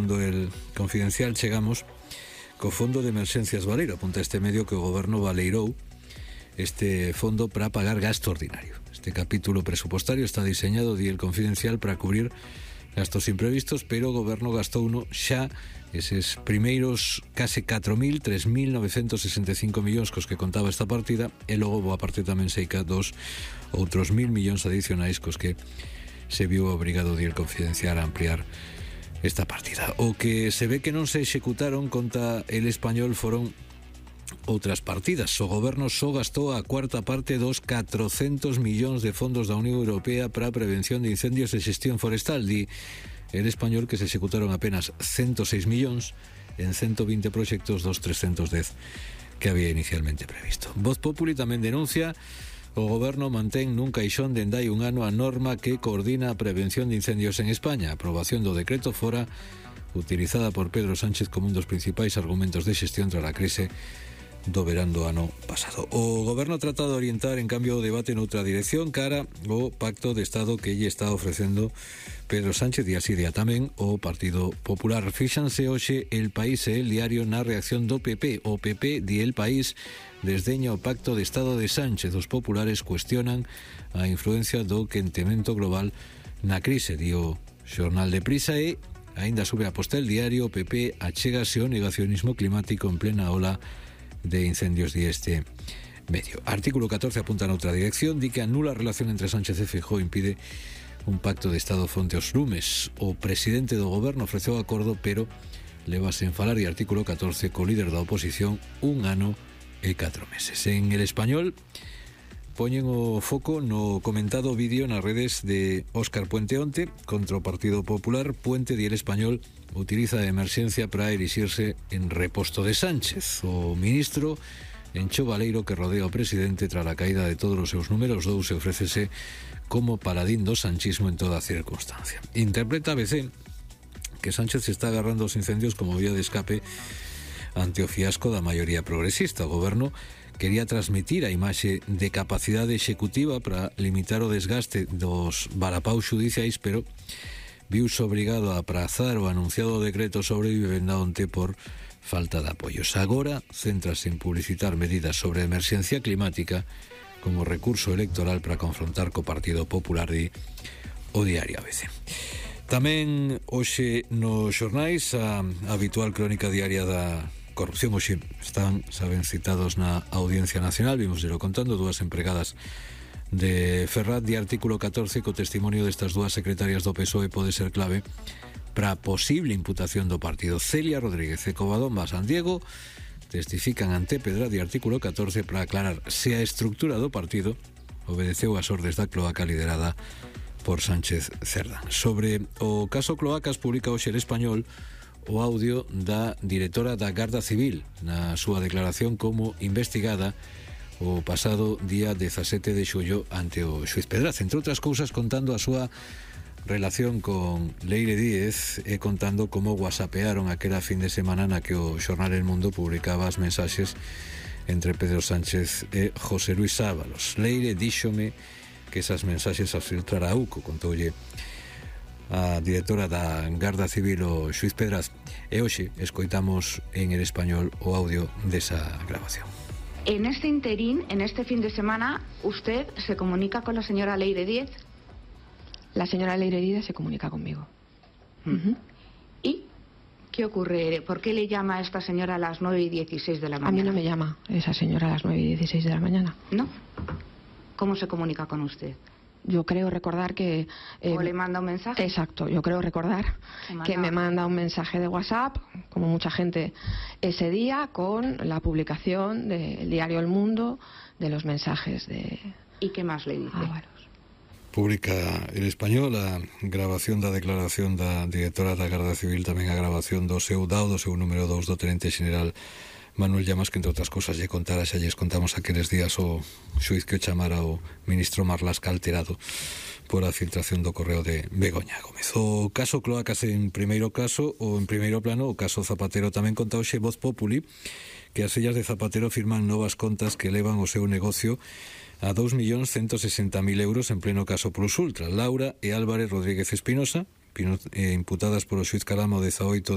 segundo el Confidencial, chegamos co Fondo de Emerxencias Baleiro. Apunta este medio que o goberno baleirou este fondo para pagar gasto ordinario. Este capítulo presupuestario está diseñado, di el Confidencial, para cubrir gastos imprevistos, pero o goberno gastou uno xa eses primeiros case 3.965 millóns cos que contaba esta partida, e logo boa parte tamén seica dos outros 1.000 millóns adicionais cos que se viu obrigado, di el Confidencial, a ampliar esta partida. O que se ve que non se executaron, conta el Español, foron outras partidas. O goberno só gastou a cuarta parte dos 400 millóns de fondos da Unión Europea para a prevención de incendios e xestión forestal. Di el Español que se executaron apenas 106 millóns en 120 proxectos dos 310 que había inicialmente previsto. Voz Populi tamén denuncia o goberno mantén nun caixón dende hai un ano a norma que coordina a prevención de incendios en España. A aprobación do decreto fora utilizada por Pedro Sánchez como un dos principais argumentos de xestión tras a crise do verán do ano pasado. O goberno trata de orientar, en cambio, o debate noutra dirección, cara o pacto de Estado que lle está ofrecendo Pedro Sánchez, e así día tamén o Partido Popular. Fíxanse hoxe El País e El Diario na reacción do PP. O PP, di El País, desdeña o pacto de Estado de Sánchez. Os populares cuestionan a influencia do quentemento global na crise, di o xornal de Prisa, e aínda sube a posta El Diario. O PP achégase ao negacionismo climático en plena ola de incendios, de este medio. Artículo 14 apunta noutra dirección, di que anula a relación entre Sánchez e Feijóo, impide un pacto de Estado fronte aos lumes. O presidente do goberno ofreceu acordo, pero leva sen falar, e artículo 14, co líder da oposición, un ano e 4 meses. En El Español poñen o foco no comentado vídeo nas redes de Óscar Puente onte contra o Partido Popular. Puente, di El Español, utiliza a emerxencia para erixirse en reposto de Sánchez. O ministro encheu o baleiro que rodea o presidente tras a caída de todos os seus números dous e ofrécese como paladín do sanchismo en toda circunstancia. Interpreta ABC que Sánchez está agarrando os incendios como vía de escape ante o fiasco da maioría progresista. O goberno quería transmitir a imaxe de capacidade executiva para limitar o desgaste dos varapaus xudiciais, pero viuse obrigado a aprazar o anunciado decreto sobre vivenda onte por falta de apoios. Agora céntrase en publicitar medidas sobre a emerxencia climática como recurso electoral para confrontar co Partido Popular, di o diario ABC. Tamén hoxe nos xornais a habitual crónica diaria da corrupción. Hoxe están, saben, citados na Audiencia Nacional. Vimos lo contando dúas empregadas de Ferrat, de artículo 14, co testimonio destas dúas secretarias do PSOE pode ser clave para a posible imputación do partido. Celia Rodríguez e Covadonga San Diego testifican ante Pedra, de artículo 14, para aclarar se a estructura do partido obedeceu as ordes da cloaca liderada por Sánchez Cerdán. Sobre o caso Cloacas, publica hoxe El Español o audio da directora da Garda Civil na súa declaración como investigada o pasado día 17 de xullo ante o xuiz Pedraz, entre outras cousas contando a súa relación con Leire Díez e contando como whatsappearon aquela fin de semana na que o xornal El Mundo publicaba as mensaxes entre Pedro Sánchez e José Luis Ábalos. Leire díxome que esas mensaxes as filtrara UCO, contoulle a directora da Garda Civil o xuiz Pedraz, e hoxe escoitamos en El Español o audio desa grabación. En este interín, en este fin de semana, ¿usted se comunica con la señora Leire Díez? La señora Leire Díez se comunica conmigo. ¿Y qué ocurre? ¿Por qué le llama a esta señora a las 9:16 de la mañana? A mí no me llama esa señora a las 9:16 de la mañana. ¿No? ¿Cómo se comunica con usted? Yo creo recordar que... ¿O le manda un mensaje? Exacto, yo creo recordar que me manda un mensaje de WhatsApp, como mucha gente ese día, con la publicación del diario El Mundo, de los mensajes de... ¿Y qué más le dice? Ábalos. Publica El Español a grabación da declaración da directora da Garda Civil, tamén a grabación do seu número 2 do Tenente Xeneral Manuel Llamas, que entre outras cousas lle contara, xa lles contamos aqueles días o xuiz que o chamara o ministro Marlaska alterado por a filtración do correo de Begoña Gómez. O caso Cloacas en primeiro plano, o caso Zapatero tamén conta hoxe Voz Populi, que as fillas de Zapatero firman novas contas que elevan o seu negocio a 2.160.000 euros en pleno caso Plus Ultra. Laura e Álvarez Rodríguez Espinosa, imputadas por o xuiz Caramo 18